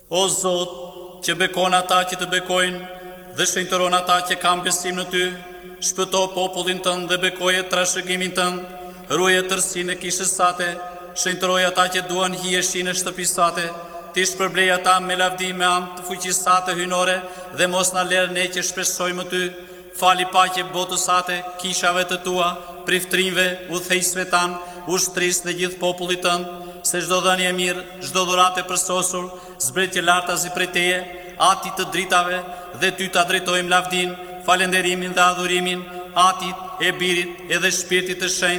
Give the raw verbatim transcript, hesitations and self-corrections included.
O Zot, që bekon ata që të bekojnë, dhe shenjtëron ata që kanë besim në Ty, shpëto popullin tënd dhe bekoje trashëgimin tënd, ruaje tërësinë e kishës sate, shenjtëroj ata që duan hijeshin e shtëpisë sate, ti shpërblej ata me lavdi me anë të fuqisë sate hynore dhe mos na lër ne që shpresojmë Ty. Fali paqe botës sate, kishave të Tua, priftrinjve, udhëheqësve tan, ushtrisë dhe gjithë popullit tënd, se çdo dhënie e mirë, çdo dhuratë e përsosur, zbretje lartazi prej Teje, Ati të dritave, dhe Ty ta drejtojmë lavdin, falenderimin dhe adhurimin, Atit, e Birit, edhe Shpirtit të Shenjtë,